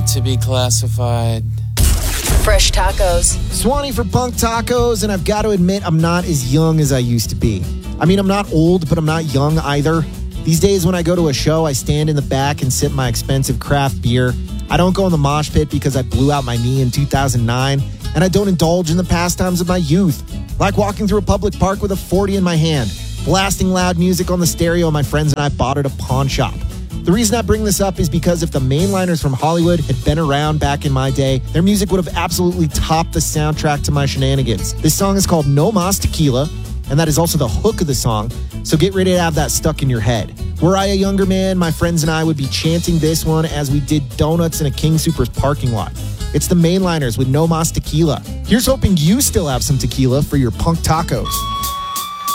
not to be classified. Fresh Tacos. Swanee for Punk Tacos, and I've got to admit, I'm not as young as I used to be. I mean, I'm not old, but I'm not young either. These days when I go to a show, I stand in the back and sip my expensive craft beer. I don't go in the mosh pit because I blew out my knee in 2009, and I don't indulge in the pastimes of my youth, like walking through a public park with a 40 in my hand, blasting loud music on the stereo my friends and I bought at a pawn shop. The reason I bring this up is because if the mainliners from Hollywood had been around back in my day, their music would have absolutely topped the soundtrack to my shenanigans. This song is called No Mas Tequila, and that is also the hook of the song, so get ready to have that stuck in your head. Were I a younger man, my friends and I would be chanting this one as we did donuts in a King Soopers parking lot. It's the mainliners with No Mas Tequila. Here's hoping you still have some tequila for your punk tacos.